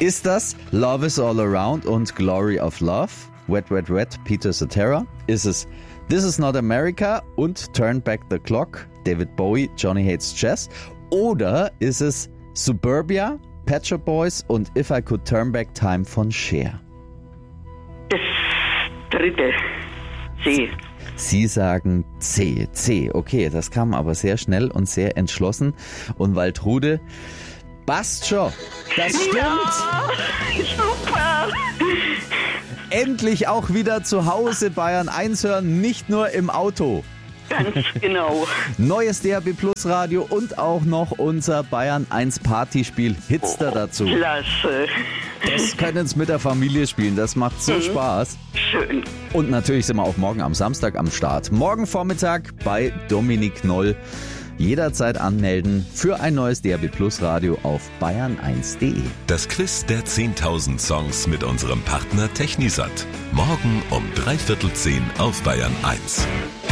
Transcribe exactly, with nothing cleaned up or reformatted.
Ist das Love is All Around und Glory of Love? Wet, Wet, Wet, Peter Cetera? Ist es This is Not America und Turn Back the Clock, David Bowie, Johnny Hates Jazz? Oder ist es Suburbia, Pet Shop Boys und If I Could Turn Back Time von Cher? Das dritte. C. Sie sagen C, C. Okay, das kam aber sehr schnell und sehr entschlossen. Und Waltrude, passt schon. Das stimmt. Ja, super. Endlich auch wieder zu Hause Bayern eins hören, nicht nur im Auto. Ganz genau. Neues D A B Plus Radio und auch noch unser Bayern eins Partyspiel Hitster dazu. Klasse. Das können Sie mit der Familie spielen, das macht so Mhm. Spaß. Schön. Und natürlich sind wir auch morgen am Samstag am Start. Morgen Vormittag bei Dominik Knoll. Jederzeit anmelden für ein neues D A B Plus Radio auf bayern eins punkt de. Das Quiz der zehntausend Songs mit unserem Partner Technisat. Morgen um dreiviertel zehn auf Bayern eins.